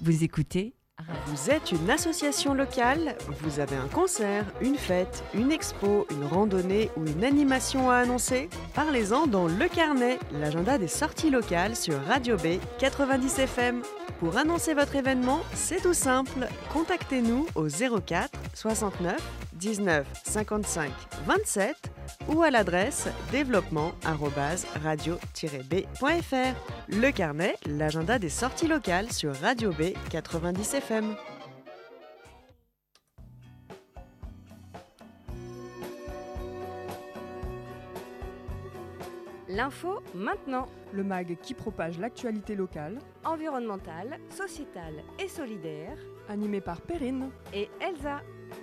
Vous écoutez Vous êtes une association locale, vous avez un concert, une fête, une expo, une randonnée ou une animation à annoncer? Parlez-en dans Le Carnet, l'agenda des sorties locales sur Radio B 90 FM. Pour annoncer votre événement, c'est tout simple. Contactez-nous au 04 69 19 55 27 ou à l'adresse développement@radio-b.fr. Le Carnet, l'agenda des sorties locales sur Radio B 90 FM. L'info maintenant. Le mag qui propage l'actualité locale, Environnementale, sociétale et solidaire. animé par Perrine. Et Elsa.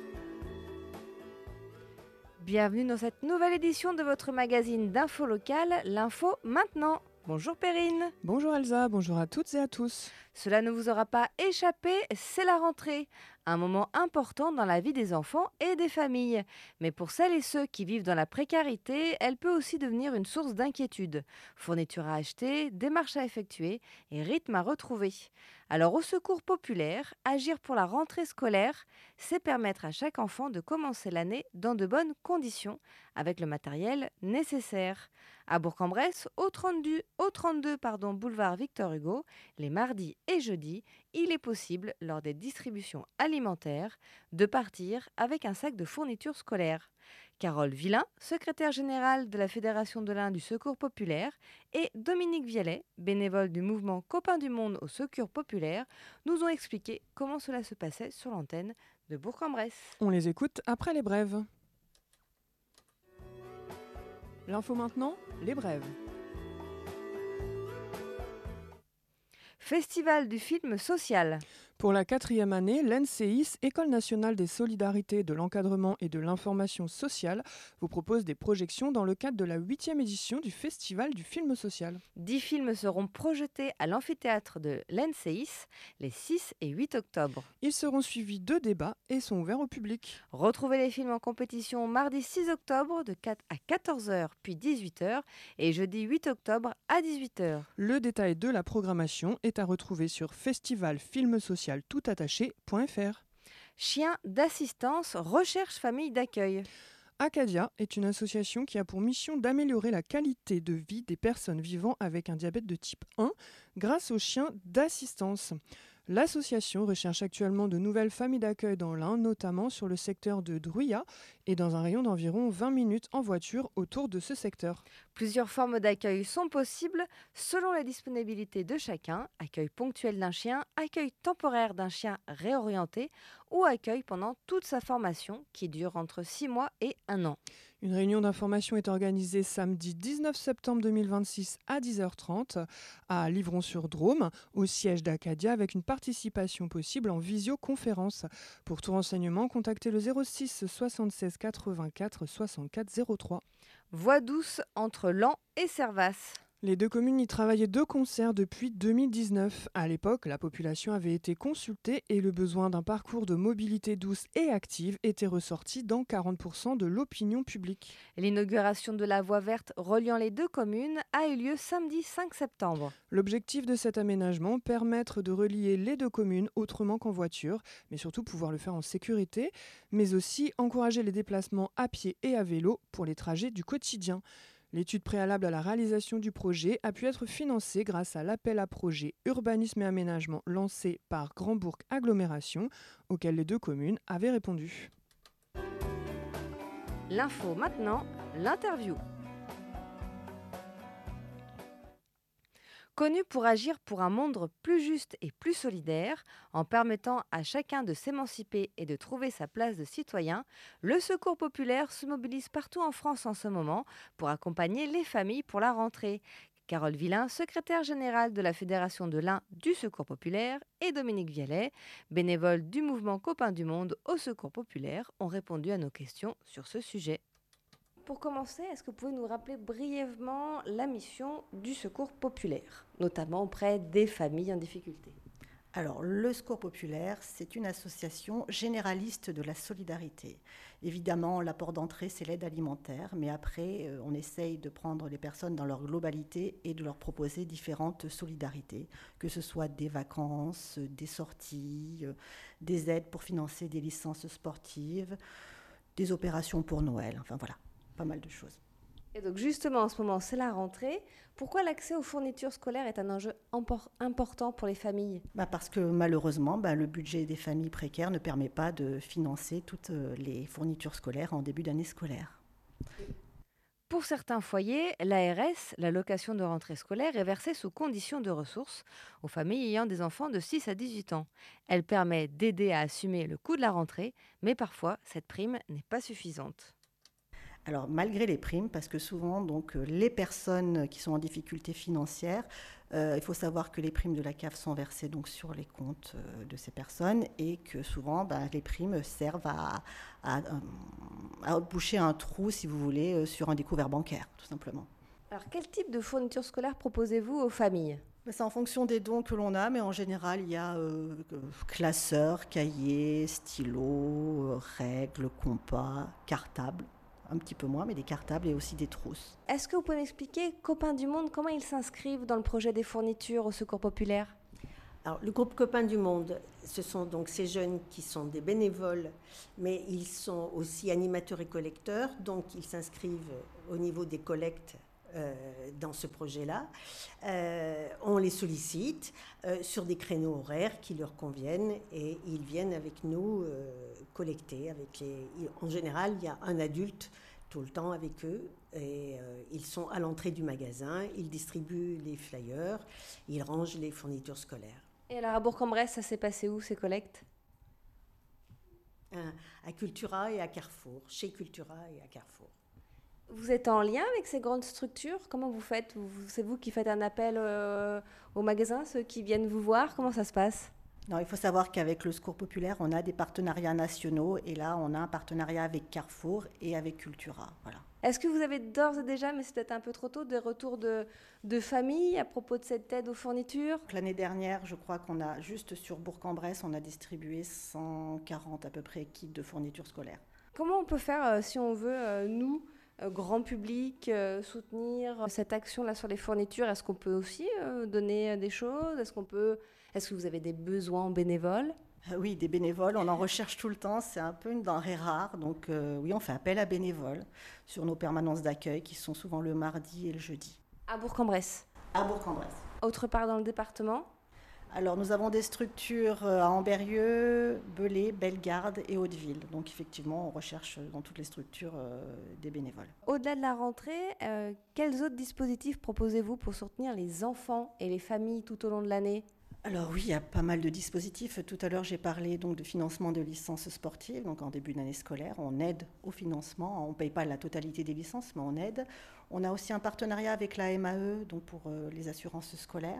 Bienvenue dans cette nouvelle édition de votre magazine d'info locale, l'info maintenant. Bonjour Perrine. Bonjour Elsa, bonjour à toutes et à tous. Cela ne vous aura pas échappé, c'est la rentrée. Un moment important dans la vie des enfants et des familles. Mais pour celles et ceux qui vivent dans la précarité, elle peut aussi devenir une source d'inquiétude. Fournitures à acheter, démarches à effectuer et rythme à retrouver. Alors au Secours populaire, agir pour la rentrée scolaire, c'est permettre à chaque enfant de commencer l'année dans de bonnes conditions, avec le matériel nécessaire. À Bourg-en-Bresse, au 32 boulevard Victor Hugo, les mardis et jeudis, il est possible, lors des distributions alimentaires, de partir avec un sac de fournitures scolaires. Carole Villain, secrétaire générale de la Fédération de l'Ain du Secours populaire, et Dominique Vialet, bénévole du mouvement Copains du Monde au Secours populaire, nous ont expliqué comment cela se passait sur l'antenne de Bourg-en-Bresse. On les écoute après les brèves. L'info maintenant, les brèves. Festival du film social. Pour la 4e année, l'ENCEIS, École nationale des solidarités, de l'encadrement et de l'information sociale, vous propose des projections dans le cadre de la 8e édition du Festival du film social. 10 films seront projetés à l'amphithéâtre de l'ENCEIS les 6 et 8 octobre. Ils seront suivis de débats et sont ouverts au public. Retrouvez les films en compétition mardi 6 octobre de 4 à 14h puis 18h et jeudi 8 octobre à 18h. Le détail de la programmation est à retrouver sur festivalfilmsocialtoutattaché.fr. Chien d'assistance recherche famille d'accueil. Acadia est une association qui a pour mission d'améliorer la qualité de vie des personnes vivant avec un diabète de type 1 grâce aux chiens d'assistance. L'association recherche actuellement de nouvelles familles d'accueil dans l'Ain, notamment sur le secteur de Druyat et dans un rayon d'environ 20 minutes en voiture autour de ce secteur. Plusieurs formes d'accueil sont possibles selon la disponibilité de chacun. Accueil ponctuel d'un chien, accueil temporaire d'un chien réorienté ou accueil pendant toute sa formation qui dure entre 6 mois et 1 an. Une réunion d'information est organisée samedi 19 septembre 2026 à 10h30 à Livron-sur-Drôme, au siège d'Acadia, avec une participation possible en visioconférence. Pour tout renseignement, contactez le 06 76 84 64 03. Voie douce entre Laon et Servas. Les deux communes y travaillaient de concert depuis 2019. À l'époque, la population avait été consultée et le besoin d'un parcours de mobilité douce et active était ressorti dans 40% de l'opinion publique. L'inauguration de la voie verte reliant les deux communes a eu lieu samedi 5 septembre. L'objectif de cet aménagement, permettre de relier les deux communes autrement qu'en voiture, mais surtout pouvoir le faire en sécurité, mais aussi encourager les déplacements à pied et à vélo pour les trajets du quotidien. L'étude préalable à la réalisation du projet a pu être financée grâce à l'appel à projet Urbanisme et Aménagement lancé par Grand Bourg Agglomération, auquel les deux communes avaient répondu. L'info maintenant, l'interview. Connu pour agir pour un monde plus juste et plus solidaire, en permettant à chacun de s'émanciper et de trouver sa place de citoyen, le Secours populaire se mobilise partout en France en ce moment pour accompagner les familles pour la rentrée. Carole Villain, secrétaire générale de la Fédération de l'Ain du Secours populaire, et Dominique Vialet, bénévole du mouvement Copains du Monde au Secours populaire, ont répondu à nos questions sur ce sujet. Pour commencer, est-ce que vous pouvez nous rappeler brièvement la mission du Secours populaire, notamment auprès des familles en difficulté ? Alors, le Secours populaire, c'est une association généraliste de la solidarité. Évidemment, l'apport d'entrée, c'est l'aide alimentaire, mais après, on essaye de prendre les personnes dans leur globalité et de leur proposer différentes solidarités, que ce soit des vacances, des sorties, des aides pour financer des licences sportives, des opérations pour Noël, enfin voilà, pas mal de choses. Et donc justement, en ce moment, c'est la rentrée. Pourquoi l'accès aux fournitures scolaires est un enjeu important pour les familles ? Parce que malheureusement, le budget des familles précaires ne permet pas de financer toutes les fournitures scolaires en début d'année scolaire. Pour certains foyers, l'ARS, l'allocation de rentrée scolaire, est versée sous condition de ressources aux familles ayant des enfants de 6 à 18 ans. Elle permet d'aider à assumer le coût de la rentrée, mais parfois, cette prime n'est pas suffisante. Alors malgré les primes, parce que souvent les personnes qui sont en difficulté financière, il faut savoir que les primes de la CAF sont versées sur les comptes de ces personnes et que souvent les primes servent à boucher un trou, si vous voulez, sur un découvert bancaire, tout simplement. Alors quel type de fourniture scolaire proposez-vous aux familles ? C'est en fonction des dons que l'on a, mais en général, il y a classeurs, cahiers, stylos, règles, compas, cartables. Un petit peu moins, mais des cartables et aussi des trousses. Est-ce que vous pouvez m'expliquer, Copains du Monde, comment ils s'inscrivent dans le projet des fournitures au Secours populaire ? Alors, le groupe Copains du Monde, ce sont donc ces jeunes qui sont des bénévoles, mais ils sont aussi animateurs et collecteurs, donc ils s'inscrivent au niveau des collectes dans ce projet-là. On les sollicite sur des créneaux horaires qui leur conviennent et ils viennent avec nous collecter. En général, il y a un adulte tout le temps avec eux et ils sont à l'entrée du magasin, ils distribuent les flyers, ils rangent les fournitures scolaires. Et alors à Bourg-en-Bresse, ça s'est passé où ces collectes ? À Cultura et à Carrefour, chez Cultura et à Carrefour. Vous êtes en lien avec ces grandes structures ? Comment vous faites ? C'est vous qui faites un appel au magasin, ceux qui viennent vous voir ? Comment ça se passe ? Non, il faut savoir qu'avec le Secours populaire, on a des partenariats nationaux et là, on a un partenariat avec Carrefour et avec Cultura. Voilà. Est-ce que vous avez d'ores et déjà, mais c'est peut-être un peu trop tôt, des retours de famille à propos de cette aide aux fournitures ? L'année dernière, je crois qu'on a, juste sur Bourg-en-Bresse, on a distribué 140 à peu près kits de fournitures scolaires. Comment on peut faire si on veut, nous, grand public, soutenir cette action-là sur les fournitures ? Est-ce qu'on peut aussi donner des choses ? Est-ce que vous avez des besoins en bénévoles ? Oui, des bénévoles, on en recherche tout le temps, c'est un peu une denrée rare. Donc oui, on fait appel à bénévoles sur nos permanences d'accueil qui sont souvent le mardi et le jeudi. À Bourg-en-Bresse ? À Bourg-en-Bresse. Autre part dans le département ? Alors nous avons des structures à Ambérieu, Belay, Bellegarde et Hauteville. Donc effectivement, on recherche dans toutes les structures des bénévoles. Au-delà de la rentrée, quels autres dispositifs proposez-vous pour soutenir les enfants et les familles tout au long de l'année ? Alors oui, il y a pas mal de dispositifs. Tout à l'heure, j'ai parlé de financement de licences sportives. Donc en début d'année scolaire, on aide au financement. On ne paye pas la totalité des licences, mais on aide. On a aussi un partenariat avec la MAE donc pour les assurances scolaires.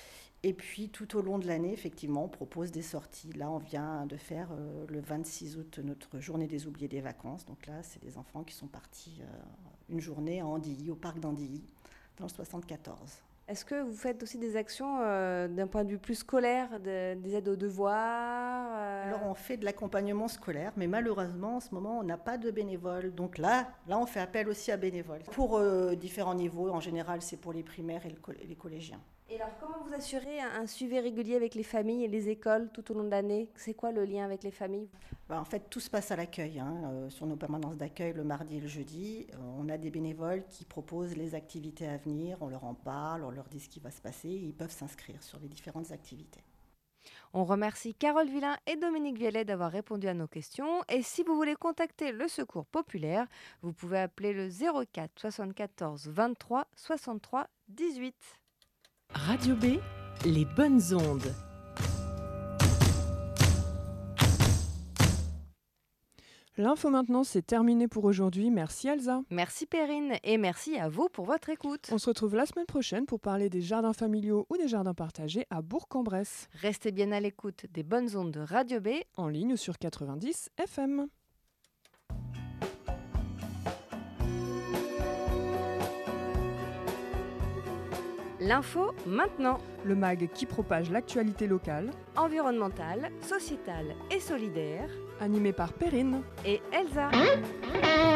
Et puis tout au long de l'année, effectivement, on propose des sorties. Là, on vient de faire le 26 août notre journée des oubliés des vacances. Donc là, c'est des enfants qui sont partis une journée à Andilly, au parc d'Andilly, dans le 74. Est-ce que vous faites aussi des actions d'un point de vue plus scolaire, des aides aux devoirs Alors on fait de l'accompagnement scolaire, mais malheureusement en ce moment on n'a pas de bénévoles. Donc là on fait appel aussi à bénévoles. Pour différents niveaux, en général c'est pour les primaires et les collégiens. Et alors comment vous assurez un suivi régulier avec les familles et les écoles tout au long de l'année ? C'est quoi le lien avec les familles ? En fait, tout se passe à l'accueil. Sur nos permanences d'accueil, le mardi et le jeudi, on a des bénévoles qui proposent les activités à venir. On leur en parle, on leur dit ce qui va se passer. Et ils peuvent s'inscrire sur les différentes activités. On remercie Carole Villain et Dominique Vialet d'avoir répondu à nos questions. Et si vous voulez contacter le Secours populaire, vous pouvez appeler le 04 74 23 63 18. Radio B, les bonnes ondes. L'info maintenant, c'est terminé pour aujourd'hui. Merci Elsa. Merci Perrine et merci à vous pour votre écoute. On se retrouve la semaine prochaine pour parler des jardins familiaux ou des jardins partagés à Bourg-en-Bresse. Restez bien à l'écoute des bonnes ondes de Radio B. En ligne sur 90 FM. L'info maintenant. Le MAG qui propage l'actualité locale, Environnementale, sociétale et solidaire. animé par Perrine. Et Elsa.